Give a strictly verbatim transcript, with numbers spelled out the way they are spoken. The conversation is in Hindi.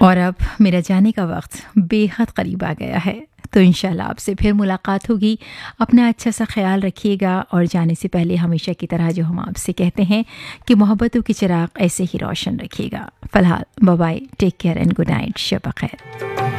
और अब मेरा जाने का वक्त बेहद करीब आ गया है, तो इंशाल्लाह आपसे फिर मुलाकात होगी। अपना अच्छा सा ख्याल रखिएगा और जाने से पहले हमेशा की तरह जो हम आपसे कहते हैं कि मोहब्बतों की चिराग ऐसे ही रोशन रखिएगा। फ़िलहाल bye bye, take care and good night, Shab बख़ैर।